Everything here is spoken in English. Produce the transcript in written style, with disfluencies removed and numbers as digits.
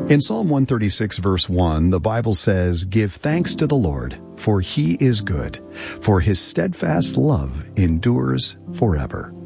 In Psalm 136, verse 1, the Bible says, "Give thanks to the Lord, for he is good, for his steadfast love endures forever."